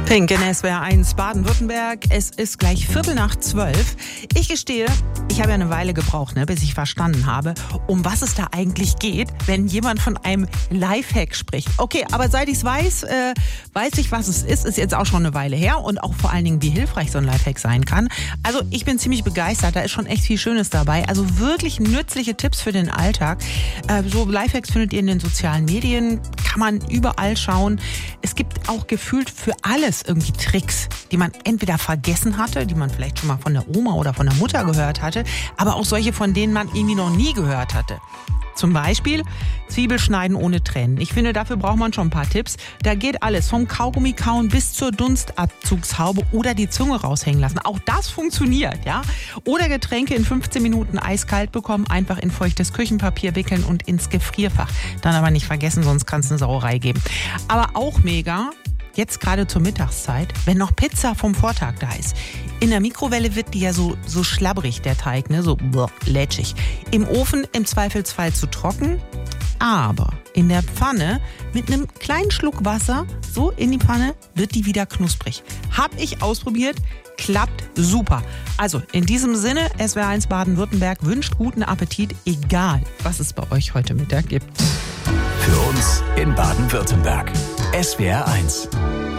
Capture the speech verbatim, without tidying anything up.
Pink in S W R eins Baden-Württemberg. Es ist gleich Viertel nach zwölf. Ich gestehe, ich habe ja eine Weile gebraucht, ne, bis ich verstanden habe, um was es da eigentlich geht, wenn jemand von einem Lifehack spricht. Okay, aber seit ich es weiß, äh, weiß ich, was es ist. Ist jetzt auch schon eine Weile her und auch vor allen Dingen, wie hilfreich so ein Lifehack sein kann. Also ich bin ziemlich begeistert. Da ist schon echt viel Schönes dabei. Also wirklich nützliche Tipps für den Alltag. Äh, so Lifehacks findet ihr in den sozialen Medien. Kann man überall schauen. Es gibt auch gefühlt für alles irgendwie Tricks, die man entweder vergessen hatte, die man vielleicht schon mal von der Oma oder von der Mutter gehört hatte, aber auch solche, von denen man irgendwie noch nie gehört hatte. Zum Beispiel Zwiebel schneiden ohne Tränen. Ich finde, dafür braucht man schon ein paar Tipps. Da geht alles, vom Kaugummi kauen bis zur Dunstabzugshaube oder die Zunge raushängen lassen. Auch das funktioniert, ja. Oder Getränke in fünfzehn Minuten eiskalt bekommen, einfach in feuchtes Küchenpapier wickeln und ins Gefrierfach. Dann aber nicht vergessen, sonst kann es eine Sauerei geben. Aber auch mega, jetzt gerade zur Mittagszeit, wenn noch Pizza vom Vortag da ist. In der Mikrowelle wird die ja so, so schlabbrig, der Teig, ne? So boah, lätschig. Im Ofen im Zweifelsfall zu trocken, aber in der Pfanne mit einem kleinen Schluck Wasser, so in die Pfanne, wird die wieder knusprig. Hab ich ausprobiert, klappt super. Also in diesem Sinne, S W R eins Baden-Württemberg wünscht guten Appetit, egal was es bei euch heute Mittag gibt. Für uns in Baden-Württemberg. S W R eins.